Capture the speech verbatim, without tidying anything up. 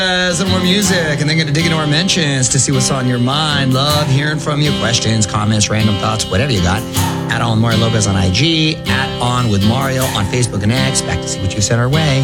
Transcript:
Uh, some more music, and then going to dig into our mentions to see what's on your mind. Love hearing from you. Questions, comments, random thoughts, whatever you got. At On Mario Lopez on I G, at On With Mario on Facebook and X. Back to see what you sent our way.